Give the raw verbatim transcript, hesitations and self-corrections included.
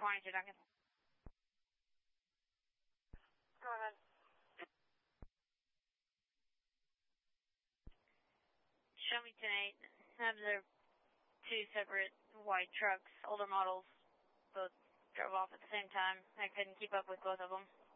twenty-two, Duncan. Go ahead. Show me ten eight. Have there two separate white trucks, older models, both drove off at the same time. I couldn't keep up with both of them.